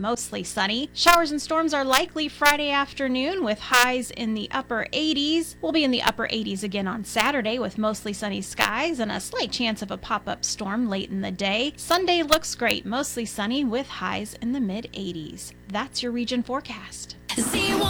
mostly sunny. Showers and storms are likely Friday afternoon with highs in the upper 80s. We'll be in the upper 80s again on Saturday with mostly sunny skies and a slight chance of a pop-up storm late in the day. Sunday looks great, mostly sunny with highs in the mid 80s. That's your region forecast. Z1